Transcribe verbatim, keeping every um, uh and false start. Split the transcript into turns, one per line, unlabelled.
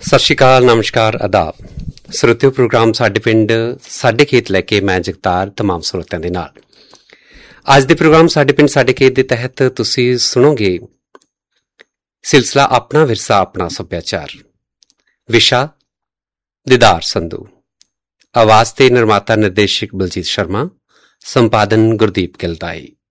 ਸਤਿ ਸ਼੍ਰੀ ਅਕਾਲ, ਨਮਸਕਾਰ, ਆਦਾਬ। ਸਰੋਤਿਓ, ਪ੍ਰੋਗਰਾਮ ਸਾਡੇ ਪਿੰਡ ਸਾਡੇ ਖੇਤ ਲੈ ਕੇ ਮੈਂ ਜਗਤਾਰ ਤਮਾਮ ਸਰੋਤਿਆਂ ਦੇ ਨਾਲ। ਅੱਜ ਦੇ ਪ੍ਰੋਗਰਾਮ ਸਾਡੇ ਪਿੰਡ ਸਾਡੇ ਖੇਤ ਦੇ ਤਹਿਤ ਤੁਸੀਂ ਸੁਣੋਗੇ ਸਿਲਸਿਲਾ ਆਪਣਾ ਵਿਰਸਾ ਆਪਣਾ ਸੱਭਿਆਚਾਰ। ਵਿਸ਼ਾ ਦੀਦਾਰ ਸੰਧੂ। ਆਵਾਜ਼ ਤੇ ਨਿਰਮਾਤਾ ਨਿਰਦੇਸ਼ਕ ਬਲਜੀਤ ਸ਼ਰਮਾ। ਸੰਪਾਦਨ ਗੁਰਦੀਪ ਗਿਲਦਾਈ।